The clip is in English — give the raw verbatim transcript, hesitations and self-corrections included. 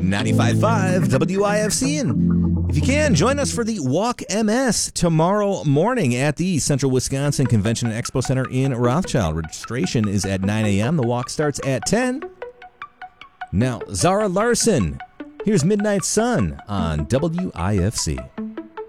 ninety-five point five W I F C. And if you can, join us for the Walk M S tomorrow morning at the Central Wisconsin Convention and Expo Center in Rothschild. Registration is at nine a.m. The walk starts at ten. Now, Zara Larson. Here's Midnight Sun on W I F C.